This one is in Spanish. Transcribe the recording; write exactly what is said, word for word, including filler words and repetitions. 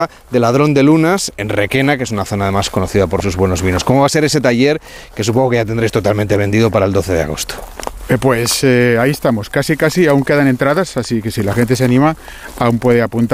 de Ladrón de Lunas, en Requena, que es una zona además conocida por sus buenos vinos. ¿Cómo va a ser ese taller, que supongo que ya tendréis totalmente vendido para el doce de agosto? Eh, pues eh, ahí estamos, casi casi, aún quedan entradas, así que si la gente se anima, aún puede apuntar.